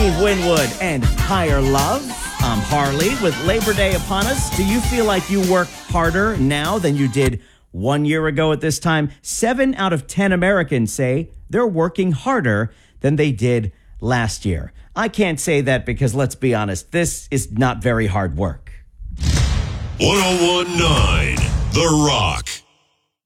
Steve Winwood and Higher Love. I'm Harley. With Labor Day upon us, do you feel like you work harder now than you did 1 year ago at this time? 7 out of 10 Americans say they're working harder than they did last year. I can't say that because, let's be honest, this is not very hard work. 1019 The Rock.